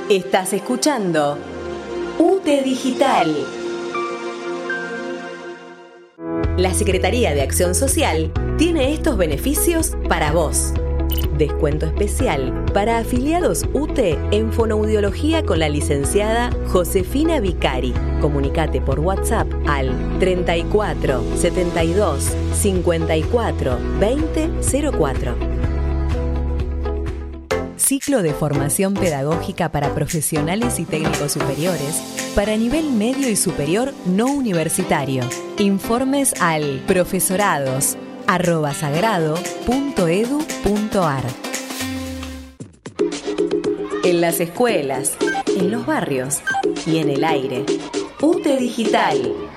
Estás escuchando UTE Digital. La Secretaría de Acción Social tiene estos beneficios para vos. Descuento especial para afiliados UTE en fonoaudiología con la licenciada Josefina Vicari. Comunicate por WhatsApp al 34 72 54 20 04. Ciclo de formación pedagógica para profesionales y técnicos superiores para nivel medio y superior no universitario. Informes al profesorados@sagrado.edu.ar. En las escuelas, en los barrios y en el aire. UTE Digital.